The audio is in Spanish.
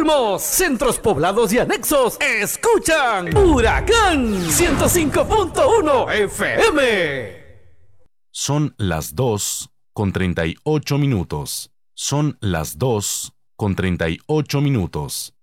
Olmos, centros poblados y anexos escuchan Huracán 105.1 FM. Son las 2:38 minutos. Son las 2:38 minutos.